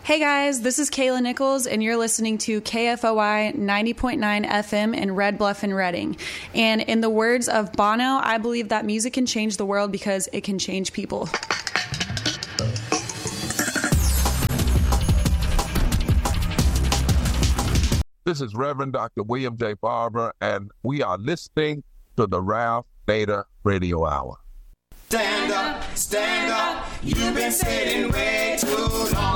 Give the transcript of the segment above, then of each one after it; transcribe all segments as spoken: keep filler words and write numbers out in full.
Hey guys, this is Kayla Nichols, and you're listening to K F O I ninety point nine F M in Red Bluff and Redding. And in the words of Bono, I believe that music can change the world because it can change people. This is Reverend Doctor William J. Barber, and we are listening to the Ralph Nader Radio Hour. Stand up, stand up, you've been sitting way too long.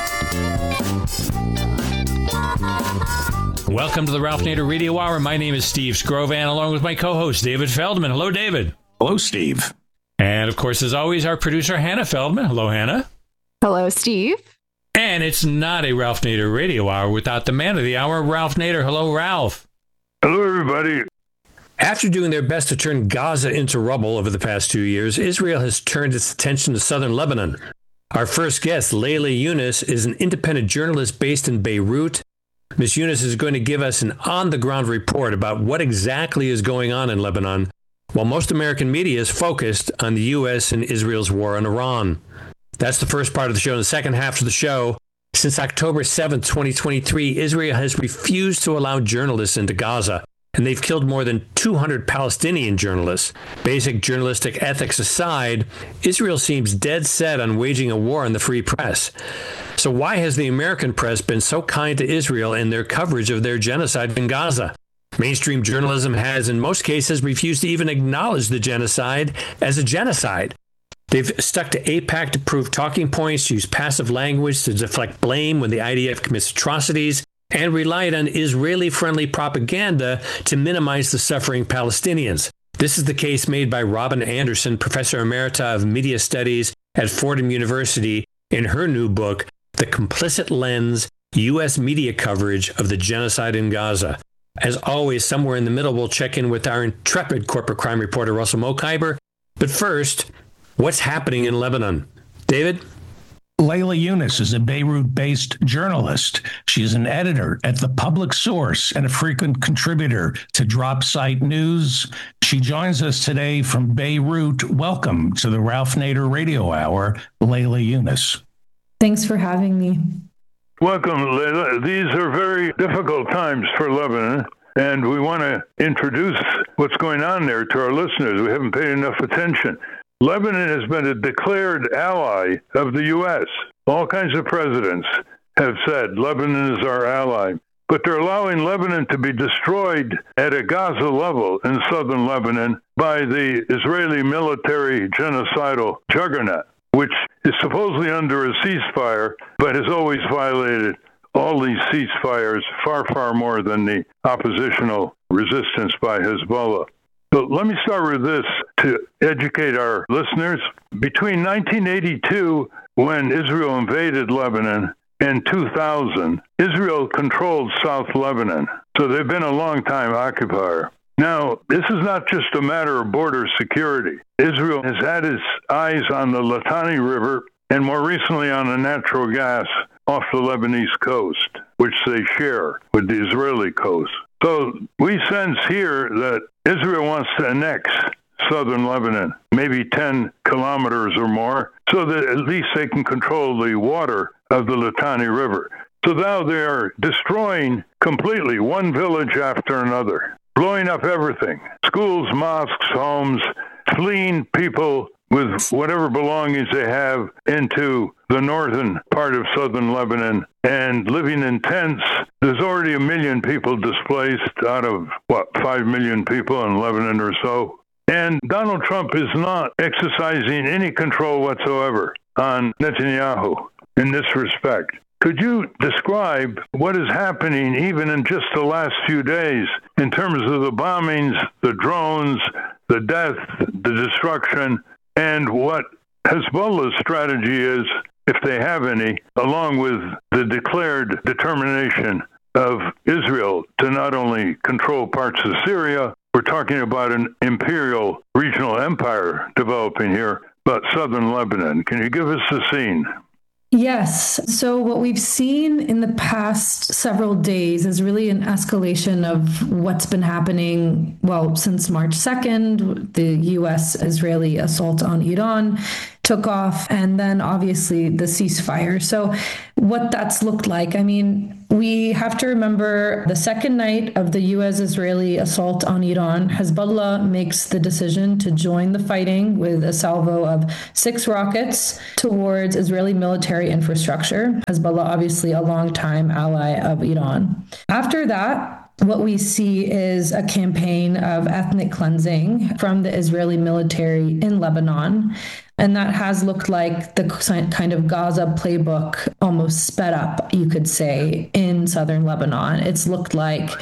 Welcome to the Ralph Nader Radio Hour. My name is Steve Scrovan, along with my co-host, David Feldman. Hello, David. Hello, Steve. And, of course, as always, our producer, Hannah Feldman. Hello, Hannah. Hello, Steve. And it's not a Ralph Nader Radio Hour without the man of the hour, Ralph Nader. Hello, Ralph. Hello, everybody. After doing their best to turn Gaza into rubble over the past two years, Israel has turned its attention to southern Lebanon. Our first guest, Layla Yunus, is an independent journalist based in Beirut. Miz Yunus is going to give us an on-the-ground report about what exactly is going on in Lebanon, while most American media is focused on the U S and Israel's war on Iran. That's the first part of the show. In the second half of the show, since October seventh, twenty twenty-three, Israel has refused to allow journalists into Gaza, and they've killed more than two hundred Palestinian journalists. Basic journalistic ethics aside, Israel seems dead set on waging a war on the free press. So why has the American press been so kind to Israel in their coverage of their genocide in Gaza? Mainstream journalism has, in most cases, refused to even acknowledge the genocide as a genocide. They've stuck to AIPAC-approved talking points, used passive language to deflect blame when the I D F commits atrocities, and relied on Israeli-friendly propaganda to minimize the suffering Palestinians. This is the case made by Robin Anderson, Professor Emerita of Media Studies at Fordham University, in her new book, The Complicit Lens, U S Media Coverage of the Genocide in Gaza. As always, somewhere in the middle, we'll check in with our intrepid corporate crime reporter, Russell Mokhiber. But first, what's happening in Lebanon? David? Layla Yunus is a Beirut-based journalist. She's an editor at The Public Source and a frequent contributor to Drop Site News. She joins us today from Beirut. Welcome to the Ralph Nader Radio Hour, Layla Yunus. Thanks for having me. Welcome, Layla. These are very difficult times for Lebanon, and we want to introduce what's going on there to our listeners. We haven't paid enough attention. Lebanon has been a declared ally of the U S. All kinds of presidents have said Lebanon is our ally, but they're allowing Lebanon to be destroyed at a Gaza level in southern Lebanon by the Israeli military genocidal juggernaut, which is supposedly under a ceasefire, but has always violated all these ceasefires far, far more than the oppositional resistance by Hezbollah. So let me start with this to educate our listeners. Between nineteen eighty-two, when Israel invaded Lebanon, and two thousand, Israel controlled South Lebanon. So they've been a long-time occupier. Now, this is not just a matter of border security. Israel has had its eyes on the Litani River and more recently on the natural gas off the Lebanese coast, which they share with the Israeli coast. So we sense here that Israel wants to annex southern Lebanon, maybe ten kilometers or more, so that at least they can control the water of the Litani River. So now they are destroying completely one village after another, blowing up everything, schools, mosques, homes, fleeing people with whatever belongings they have into the northern part of southern Lebanon and living in tents. There's already a million people displaced out of, what, five million people in Lebanon or so. And Donald Trump is not exercising any control whatsoever on Netanyahu in this respect. Could you describe what is happening even in just the last few days in terms of the bombings, the drones, the death, the destruction, and what Hezbollah's strategy is, if they have any, along with the declared determination of Israel to not only control parts of Syria, we're talking about an imperial regional empire developing here, but southern Lebanon. Can you give us the scene? Yes. So what we've seen in the past several days is really an escalation of what's been happening, well, since March second, the U S-Israeli assault on Iran took off, and then obviously the ceasefire. So what that's looked like, I mean, we have to remember the second night of the U S-Israeli assault on Iran, Hezbollah makes the decision to join the fighting with a salvo of six rockets towards Israeli military infrastructure. Hezbollah, obviously a longtime ally of Iran. After that, what we see is a campaign of ethnic cleansing from the Israeli military in Lebanon. And that has looked like the kind of Gaza playbook almost sped up, you could say, in southern Lebanon. It's looked like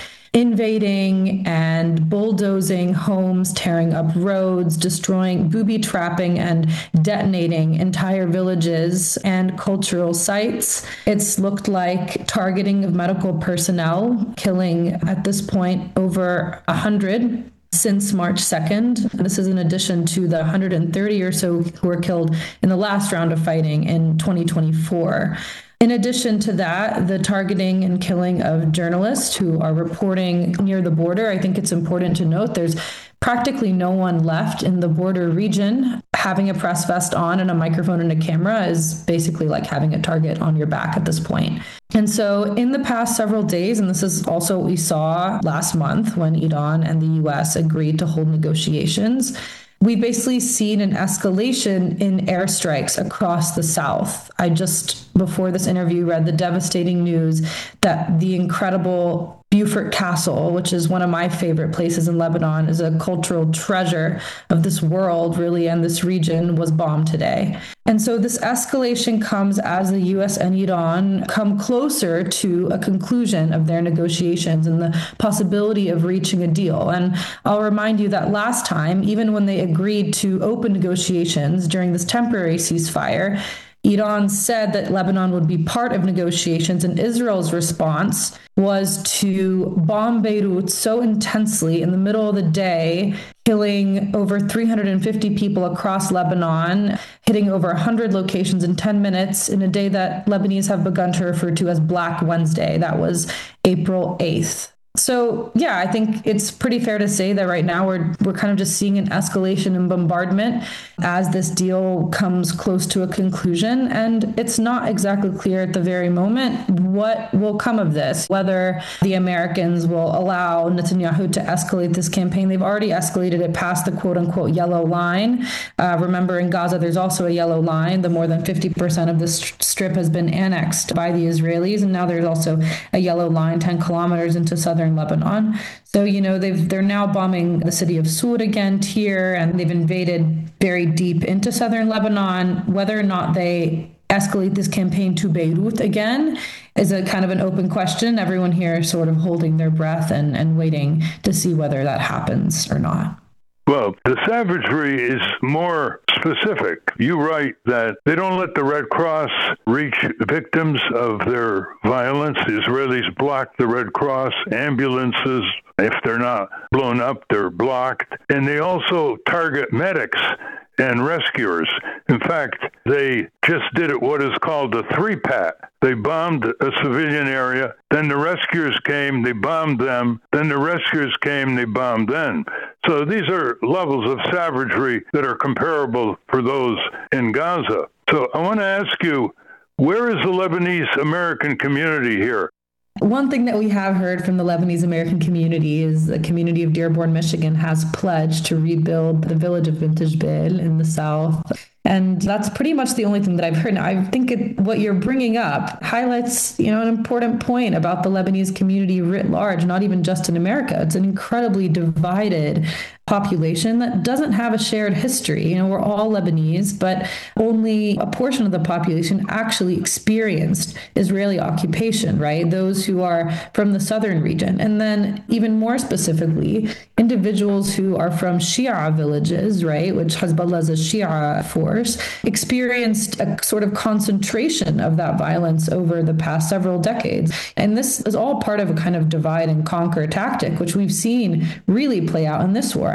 invading and bulldozing homes, tearing up roads, destroying, booby trapping and detonating entire villages and cultural sites. It's looked like targeting of medical personnel, killing at this point over a hundred since March second. This is in addition to the one hundred thirty or so who were killed in the last round of fighting in twenty twenty-four. In addition to that, the targeting and killing of journalists who are reporting near the border. I think it's important to note there's practically no one left in the border region. Having a press vest on and a microphone and a camera is basically like having a target on your back at this point. And so in the past several days, and this is also what we saw last month when Iran and the U S agreed to hold negotiations, we've basically seen an escalation in airstrikes across the south. I just, before this interview, read the devastating news that the incredible Beaufort Castle, which is one of my favorite places in Lebanon, is a cultural treasure of this world, really, and this region, was bombed today. And so this escalation comes as the U S and Iran come closer to a conclusion of their negotiations and the possibility of reaching a deal. And I'll remind you that last time, even when they agreed to open negotiations during this temporary ceasefire, Iran said that Lebanon would be part of negotiations, and Israel's response was to bomb Beirut so intensely in the middle of the day, killing over three hundred fifty people across Lebanon, hitting over one hundred locations in ten minutes in a day that Lebanese have begun to refer to as Black Wednesday. That was April eighth. So, yeah, I think it's pretty fair to say that right now we're we're kind of just seeing an escalation in bombardment as this deal comes close to a conclusion. And it's not exactly clear at the very moment what will come of this, whether the Americans will allow Netanyahu to escalate this campaign. They've already escalated it past the quote unquote yellow line. Uh, remember, in Gaza, there's also a yellow line. The more than fifty percent of this strip has been annexed by the Israelis. And now there's also a yellow line ten kilometers into southern Lebanon. So, you know, they've, they're now bombing the city of Sur again, Tyre, and they've invaded very deep into southern Lebanon. Whether or not they escalate this campaign to Beirut again is a kind of an open question. Everyone here is sort of holding their breath and, and waiting to see whether that happens or not. Well, the savagery is more specific. You write that they don't let the Red Cross reach victims of their violence. The Israelis block the Red Cross. Ambulances, if they're not blown up, they're blocked. And they also target medics and rescuers. In fact, they just did it what is called a three-pat. They bombed a civilian area, then the rescuers came, they bombed them, then the rescuers came, they bombed them. So these are levels of savagery that are comparable for those in Gaza. So I want to ask you, where is the Lebanese American community here? One thing that we have heard from the Lebanese American community is the community of Dearborn, Michigan has pledged to rebuild the village of Vintage Bel in the south. And that's pretty much the only thing that I've heard. Now, I think it, what you're bringing up highlights, you know, an important point about the Lebanese community writ large, not even just in America. It's an incredibly divided population that doesn't have a shared history. You know, we're all Lebanese, but only a portion of the population actually experienced Israeli occupation, right? Those who are from the southern region. And then even more specifically, individuals who are from Shia villages, right, which Hezbollah is a Shia force, experienced a sort of concentration of that violence over the past several decades. And this is all part of a kind of divide and conquer tactic, which we've seen really play out in this war.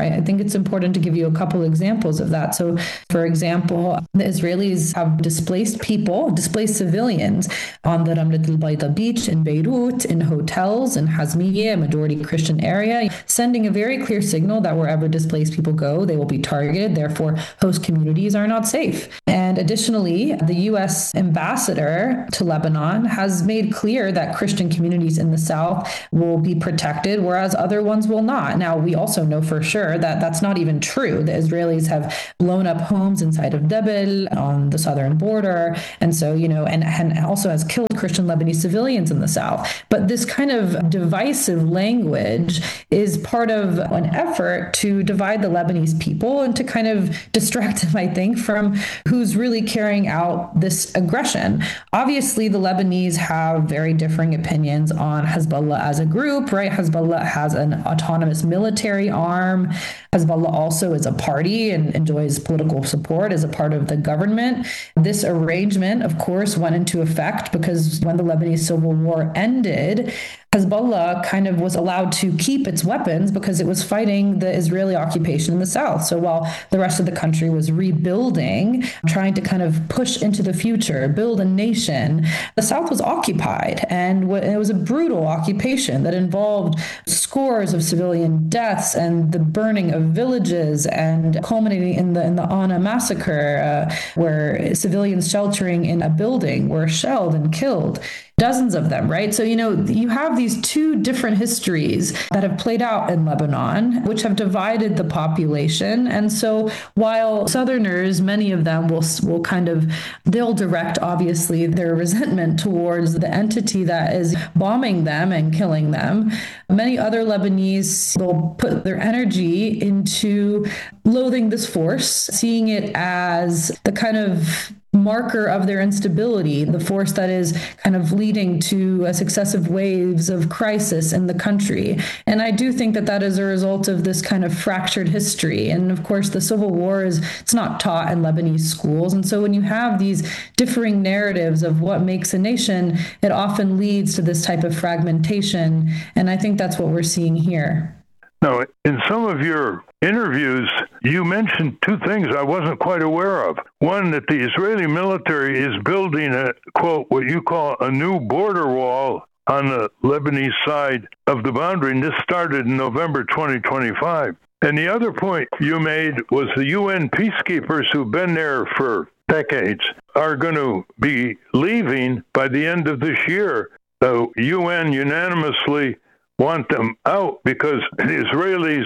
I, I think it's important to give you a couple examples of that. So, for example, the Israelis have displaced people, displaced civilians on the Ramlet al-Bayda beach in Beirut, in hotels, in Hazmiye, a majority Christian area, sending a very clear signal that wherever displaced people go, they will be targeted. Therefore, host communities are not safe. And additionally, the U S ambassador to Lebanon has made clear that Christian communities in the south will be protected, whereas other ones will not. Now, we also know for sure that that's not even true. The Israelis have blown up homes inside of Debel on the southern border. And so, you know, and, and also has killed Christian Lebanese civilians in the south. But this kind of divisive language is part of an effort to divide the Lebanese people and to kind of distract them, I think, from who's really carrying out this aggression. Obviously, the Lebanese have very differing opinions on Hezbollah as a group, right? Hezbollah has an autonomous military arm. Hezbollah also is a party and enjoys political support as a part of the government. This arrangement, of course, went into effect because when the Lebanese civil war ended, Hezbollah kind of was allowed to keep its weapons because it was fighting the Israeli occupation in the south. So while the rest of the country was rebuilding, trying to kind of push into the future, build a nation, the south was occupied. And it was a brutal occupation that involved scores of civilian deaths and the burning of villages and culminating in the in the Anna massacre, uh, where civilians sheltering in a building were shelled and killed. Dozens of them, right? So, you know, you have these two different histories that have played out in Lebanon, which have divided the population. And so while Southerners, many of them will, will kind of, they'll direct, obviously, their resentment towards the entity that is bombing them and killing them. Many other Lebanese will put their energy into loathing this force, seeing it as the kind of marker of their instability, the force that is kind of leading to uh, successive waves of crisis in the country. And I do think that that is a result of this kind of fractured history. And of course, the civil war is, it's not taught in Lebanese schools. And so when you have these differing narratives of what makes a nation, it often leads to this type of fragmentation. And I think that's what we're seeing here. Now, in some of your interviews, you mentioned two things I wasn't quite aware of. One, that the Israeli military is building a, quote, what you call a new border wall on the Lebanese side of the boundary, and this started in November twenty twenty-five. And the other point you made was the U N peacekeepers who've been there for decades are going to be leaving by the end of this year. The U N unanimously want them out because the Israelis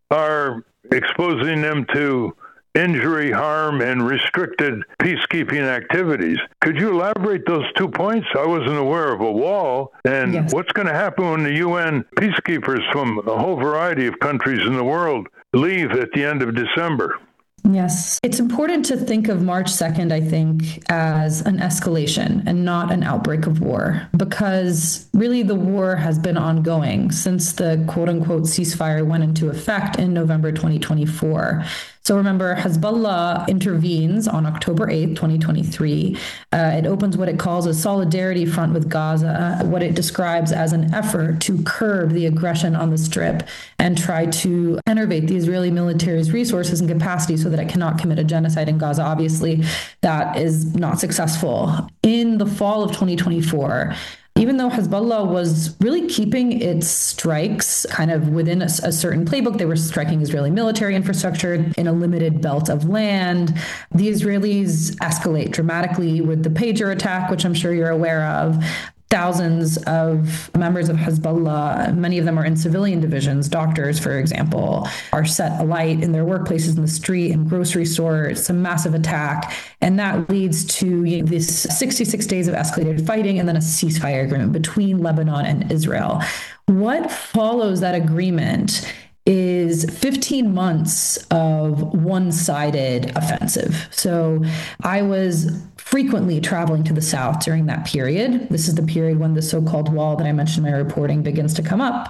are exposing them to injury, harm, and restricted peacekeeping activities. Could you elaborate those two points? I wasn't aware of a wall. And yes. What's going to happen when the U N peacekeepers from a whole variety of countries in the world leave at the end of December? Yes. It's important to think of March second, I think, as an escalation and not an outbreak of war, because really the war has been ongoing since the quote unquote ceasefire went into effect in November twenty twenty-four. So remember, Hezbollah intervenes on October eighth, twenty twenty-three. Uh, it opens what it calls a solidarity front with Gaza, what it describes as an effort to curb the aggression on the Strip and try to enervate the Israeli military's resources and capacity so that it cannot commit a genocide in Gaza. Obviously, that is not successful. In the fall of twenty twenty-four, even though Hezbollah was really keeping its strikes kind of within a, a certain playbook, they were striking Israeli military infrastructure in a limited belt of land. The Israelis escalate dramatically with the pager attack, which I'm sure you're aware of. Thousands of members of Hezbollah, many of them are in civilian divisions, doctors, for example, are set alight in their workplaces in the street and grocery stores. It's a massive attack. And that leads to you know, this sixty-six days of escalated fighting and then a ceasefire agreement between Lebanon and Israel. What follows that agreement is fifteen months of one-sided offensive. So I was frequently traveling to the south during that period. This is the period when the so-called wall that I mentioned in my reporting begins to come up.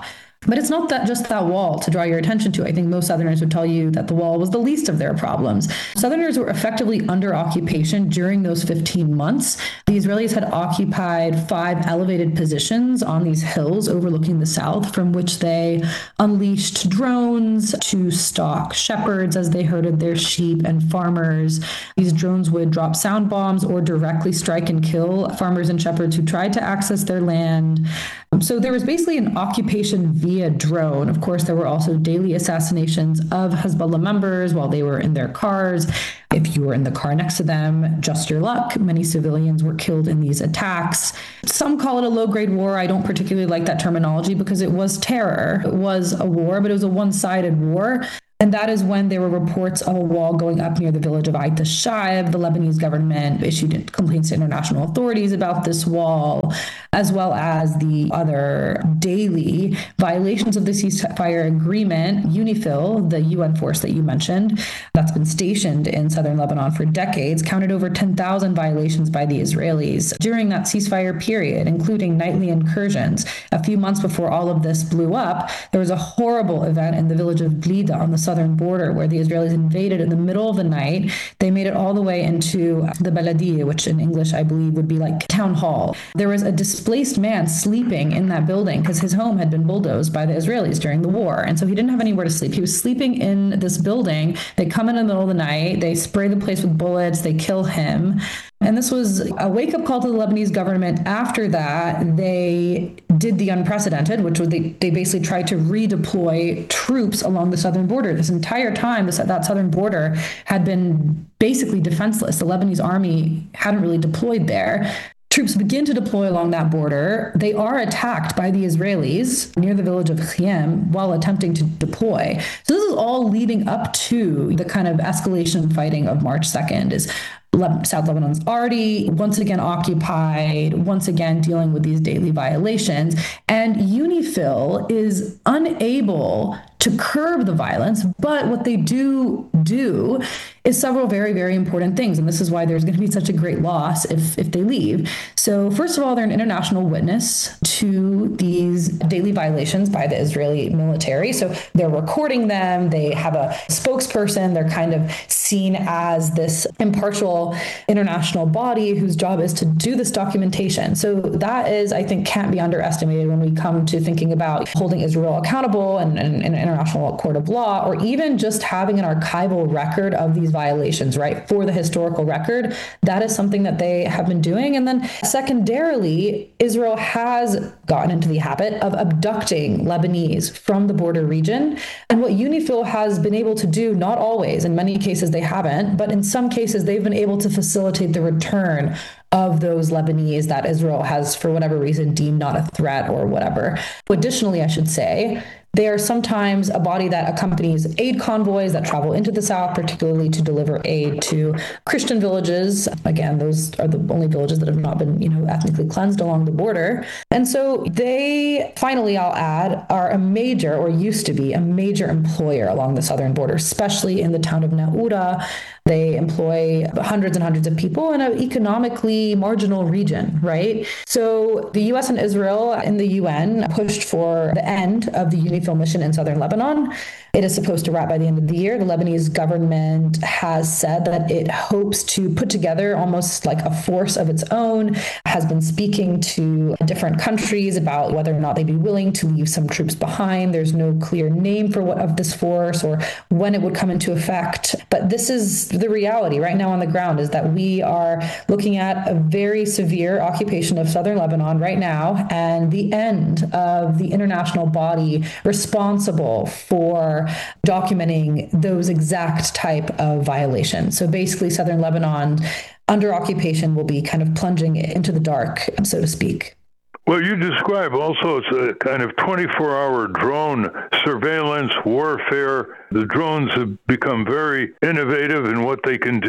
But it's not that just that wall to draw your attention to. I think most Southerners would tell you that the wall was the least of their problems. Southerners were effectively under occupation during those fifteen months. The Israelis had occupied five elevated positions on these hills overlooking the south, from which they unleashed drones to stalk shepherds as they herded their sheep and farmers. These drones would drop sound bombs or directly strike and kill farmers and shepherds who tried to access their land. So there was basically an occupation via drone. Of course, there were also daily assassinations of Hezbollah members while they were in their cars. If you were in the car next to them, just your luck. Many civilians were killed in these attacks. Some call it a low-grade war. I don't particularly like that terminology because it was terror. It was a war, but it was a one-sided war. And that is when there were reports of a wall going up near the village of Ait Shaib. The Lebanese government issued complaints to international authorities about this wall, as well as the other daily violations of the ceasefire agreement. UNIFIL, the U N force that you mentioned, that's been stationed in southern Lebanon for decades, counted over ten thousand violations by the Israelis during that ceasefire period, including nightly incursions. A few months before all of this blew up, there was a horrible event in the village of Blida on the southern border where the Israelis invaded in the middle of the night. They made it all the way into the Baladiyah, which in English I believe would be like town hall. There was a displaced man sleeping in that building because his home had been bulldozed by the Israelis during the war. And so he didn't have anywhere to sleep. He was sleeping in this building. They come in in the middle of the night. They spray the place with bullets. They kill him. And this was a wake-up call to the Lebanese government. After that, they did the unprecedented, which was they, they basically tried to redeploy troops along the southern border. This entire time, this, that southern border had been basically defenseless. The Lebanese army hadn't really deployed there. Troops begin to deploy along that border. They are attacked by the Israelis near the village of Khiem while attempting to deploy. So this is all leading up to the kind of escalation fighting of March second. Is South Lebanon's already once again occupied, once again dealing with these daily violations. And UNIFIL is unable to curb the violence, but what they do do is several very, very important things. And this is why there's going to be such a great loss if, if they leave. So first of all, they're an international witness to these daily violations by the Israeli military. So they're recording them. They have a spokesperson. They're kind of seen as this impartial international body whose job is to do this documentation. So that is, I think, can't be underestimated when we come to thinking about holding Israel accountable and an international court of law, or even just having an archival record of these violations, right? For the historical record, that is something that they have been doing. And then secondarily, Israel has gotten into the habit of abducting Lebanese from the border region. And what UNIFIL has been able to do, not always, in many cases they haven't, but in some cases they've been able to facilitate the return of those Lebanese that Israel has, for whatever reason, deemed not a threat or whatever. Additionally, I should say, they are sometimes a body that accompanies aid convoys that travel into the south, particularly to deliver aid to Christian villages. Again, those are the only villages that have not been, you know, ethnically cleansed along the border. And so they, finally, I'll add, are a major, or used to be a major employer along the southern border, especially in the town of Naura. They employ hundreds and hundreds of people in an economically marginal region, right? So the U S and Israel in the U N pushed for the end of the UNIFIL mission in southern Lebanon. It is supposed to wrap by the end of the year. The Lebanese government has said that it hopes to put together almost like a force of its own, has been speaking to different countries about whether or not they'd be willing to leave some troops behind. There's no clear name for what of this force or when it would come into effect. But this is the reality right now on the ground, is that we are looking at a very severe occupation of southern Lebanon right now, and the end of the international body responsible for documenting those exact type of violations. So basically, southern Lebanon under occupation will be kind of plunging into the dark, so to speak. Well, you describe also it's a kind of twenty-four hour drone surveillance warfare. The drones have become very innovative in what they can do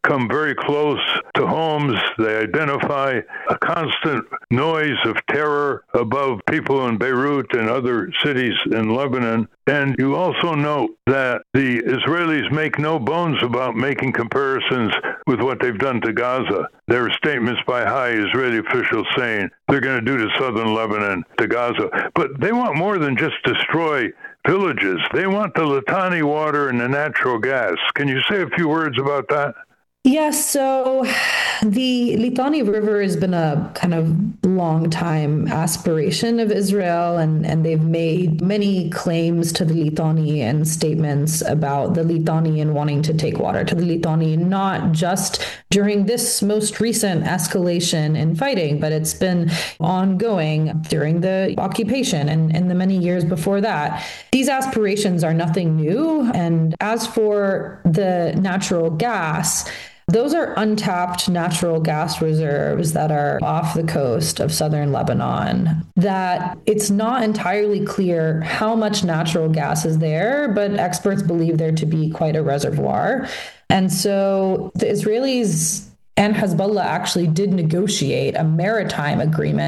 come very close to homes. They identify a constant noise of terror above people in Beirut and other cities in Lebanon. And you also note that the Israelis make no bones about making comparisons with what they've done to Gaza. There are statements by high Israeli officials saying they're going to do to southern Lebanon, to Gaza. But they want more than just destroy villages. They want the Litani water and the natural gas. Can you say a few words about that? Yes, so the Litani River has been a kind of long time aspiration of Israel, and, and they've made many claims to the Litani and statements about the Litani and wanting to take water to the Litani, not just during this most recent escalation in fighting, but it's been ongoing during the occupation and, and the many years before that. These aspirations are nothing new. And as for the natural gas, those are untapped natural gas reserves that are off the coast of southern Lebanon, that it's not entirely clear how much natural gas is there, but experts believe there to be quite a reservoir. And so the Israelis and Hezbollah actually did negotiate a maritime agreement